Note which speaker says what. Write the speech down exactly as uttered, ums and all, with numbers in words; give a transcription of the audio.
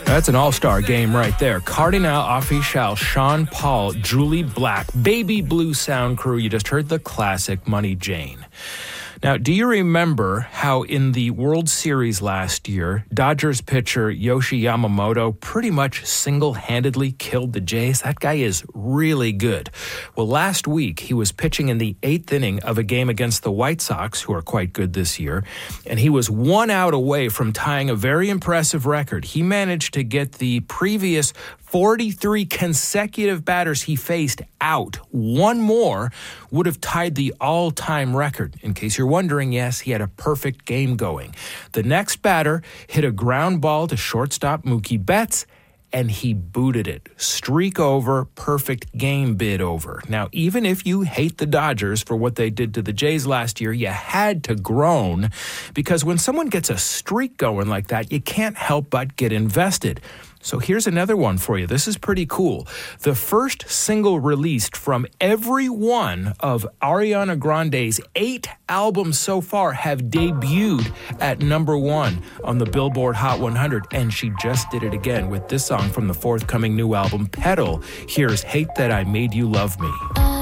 Speaker 1: That's an all-star game right there. Cardinal Offishall, Sean Paul, Julie Black, Baby Blue Sound Crew. You just heard the classic Money Jane. Now, do you remember how in the World Series last year, Dodgers pitcher Yoshi Yamamoto pretty much single-handedly killed the Jays? That guy is really good. Well, last week, he was pitching in the eighth inning of a game against the White Sox, who are quite good this year, and he was one out away from tying a very impressive record. He managed to get the previous forty-three consecutive batters he faced out. One more would have tied the all-time record. In case you're wondering, yes, he had a perfect game going. The next batter hit a ground ball to shortstop Mookie Betts, and he booted it. Streak over, perfect game bid over. Now, even if you hate the Dodgers for what they did to the Jays last year, you had to groan, because when someone gets a streak going like that, you can't help but get invested. So here's another one for you. This is pretty cool. The first single released from every one of Ariana Grande's eight albums so far have debuted at number one on the Billboard Hot one hundred. And she just did it again with this song from the forthcoming new album, Petal. Here's Hate That I Made You Love Me.